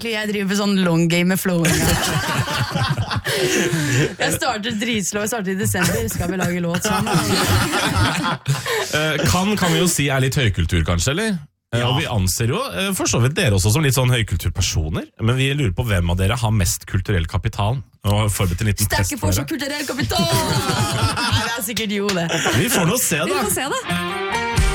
skikkelig, jeg driver sånn long game med flowing. Jeg starter dritslå, jeg starter i desember, skal vi lage låt sammen? Kan vi jo si litt høykultur kanskje, eller? Ja. Og vi anser jo for så vidt dere også som litt sånn høykulturpersoner, men vi lurer på hvem av dere har mest kulturell kapital. Og forberedt en liten test for dere. Kulturell kapital! Nei, det sikkert jo det. Vi får nå se da. Vi får se det.